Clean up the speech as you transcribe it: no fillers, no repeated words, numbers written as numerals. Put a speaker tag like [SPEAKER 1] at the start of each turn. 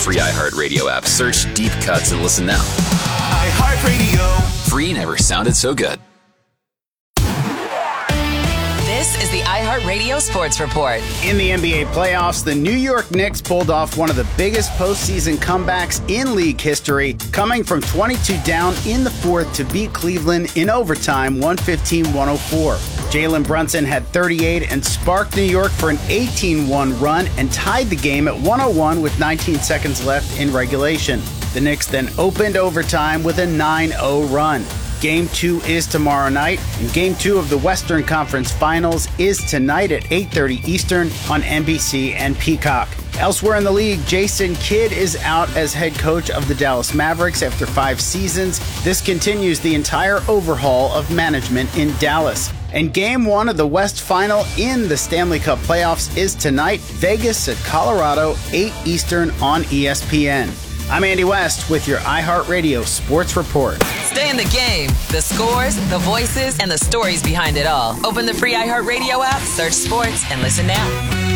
[SPEAKER 1] free iHeartRadio app. Search Deep Cuts and listen now.
[SPEAKER 2] iHeartRadio.
[SPEAKER 1] Free never sounded so good.
[SPEAKER 3] This is the iHeartRadio Sports Report.
[SPEAKER 4] In the NBA playoffs, the New York Knicks pulled off one of the biggest postseason comebacks in league history, coming from 22 down in the fourth to beat Cleveland in overtime 115-104. Jalen Brunson had 38 and sparked New York for an 18-1 run and tied the game at 101 with 19 seconds left in regulation. The Knicks then opened overtime with a 9-0 run. Game 2 is tomorrow night, and Game 2 of the Western Conference Finals is tonight at 8:30 Eastern on NBC and Peacock. Elsewhere in the league, Jason Kidd is out as head coach of the Dallas Mavericks after 5 seasons. This continues the entire overhaul of management in Dallas. And Game 1 of the West Final in the Stanley Cup playoffs is tonight, Vegas at Colorado, 8 Eastern on ESPN. I'm Andy West with your iHeartRadio Sports Report.
[SPEAKER 3] Stay in the game. The scores, the voices, and the stories behind it all. Open the free iHeartRadio app, search sports, and listen now.